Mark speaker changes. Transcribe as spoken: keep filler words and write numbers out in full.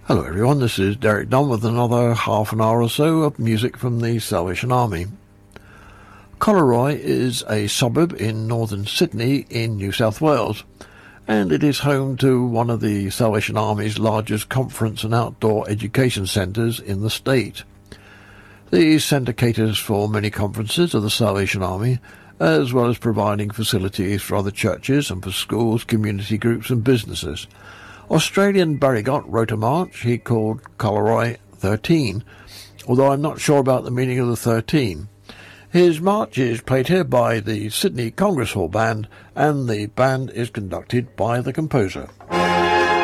Speaker 1: Hello everyone, this is Derek Dunn with another half an hour or so of music from the Salvation Army. Collaroy is a suburb in northern Sydney in New South Wales, and it is home to one of the Salvation Army's largest conference and outdoor education centres in the state. The centre caters for many conferences of the Salvation Army, as well as providing facilities for other churches and for schools, community groups and businesses. Australian Barry Gott wrote a march he called Collaroy thirteen, although I'm not sure about the meaning of the thirteen. His march is played here by the Sydney Congress Hall Band, and the band is conducted by the composer.